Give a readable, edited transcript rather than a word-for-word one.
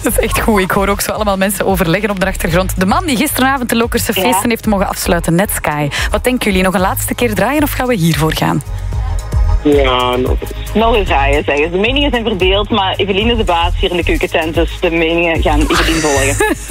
Dat is echt goed. Ik hoor ook zo allemaal mensen overleggen op de achtergrond. De man die gisteravond de Lokerse feesten heeft mogen afsluiten, Netsky. Wat denken jullie? Nog een laatste keer draaien of gaan we hiervoor gaan? Ja, Nog eens draaien, zeggen ze. De meningen zijn verdeeld, maar Evelien is de baas hier in de keukentent, dus de meningen gaan Evelien volgen.